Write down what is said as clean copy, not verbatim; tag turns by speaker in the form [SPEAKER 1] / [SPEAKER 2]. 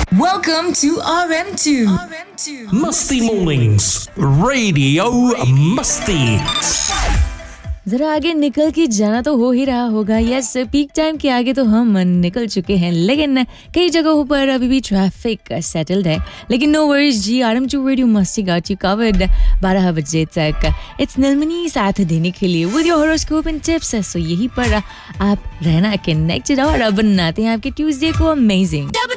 [SPEAKER 1] Welcome to RM2.
[SPEAKER 2] मस्ती mornings radio मस्ती।
[SPEAKER 3] जरा आगे निकल के जाना तो हो ही रहा होगा। यस, पीक टाइम के आगे तो हम निकल चुके हैं, लेकिन कई जगहों पर अभी भी ट्रैफिक सेटल्ड है। लेकिन नो वरीज जी, RM2 रेडियो मस्ती गॉट यू कवर्ड 12 बजे तक। इट्स नीलमणि साथ देने के लिए with your horoscope and tips. सो यही पर आप रहना कनेक्टेड और बनाते हैं आपके ट्यूसडे को अमेजिंग।